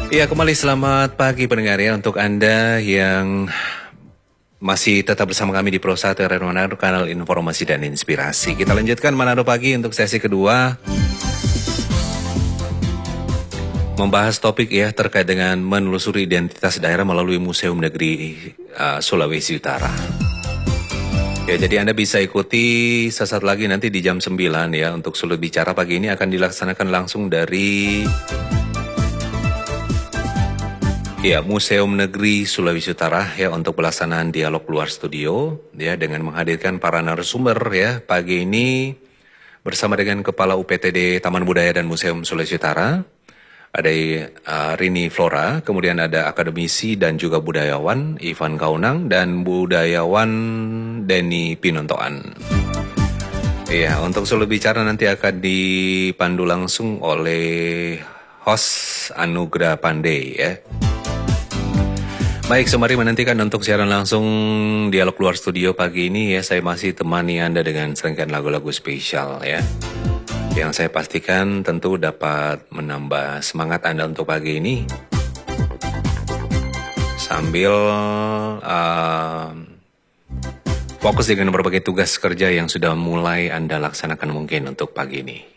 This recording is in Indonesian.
Ya, kembali selamat pagi pendengar ya untuk Anda yang masih tetap bersama kami di Pro 1 RRI Manado, kanal informasi dan inspirasi. Kita lanjutkan Manado Pagi untuk sesi kedua. Membahas topik ya terkait dengan menelusuri identitas daerah melalui Museum Negeri Sulawesi Utara. Ya, jadi Anda bisa ikuti sesaat lagi nanti di jam 9 ya. Untuk Sulut Bicara pagi ini akan dilaksanakan langsung dari Museum Negeri Sulawesi Utara ya untuk pelaksanaan dialog luar studio ya dengan menghadirkan para narasumber ya pagi ini bersama dengan Kepala UPTD Taman Budaya dan Museum Sulawesi Utara, ada Rini Flora, kemudian ada akademisi dan juga budayawan Ivan Kaunang dan budayawan Denny Pinontoan. Ya, untuk Sulut Bicara nanti akan dipandu langsung oleh host Anugrah Pandey ya. Baik, sembari menantikan untuk siaran langsung dialog luar studio pagi ini ya, saya masih temani Anda dengan serangkaian lagu-lagu spesial ya. Yang saya pastikan tentu dapat menambah semangat Anda untuk pagi ini. Sambil fokus dengan berbagai tugas kerja yang sudah mulai Anda laksanakan mungkin untuk pagi ini.